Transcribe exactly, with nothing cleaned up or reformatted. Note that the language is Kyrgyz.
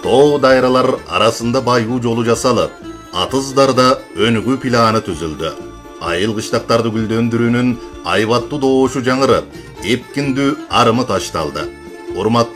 Too dayralar arasında bayguu jolu jasalып, atızdarda önügü planı tüzüldü. Ayıl kışlaktарды güldöndürүүнүн aybatты doğuşu жаңырып, епкиндүү арымы ташталды. Урматтуу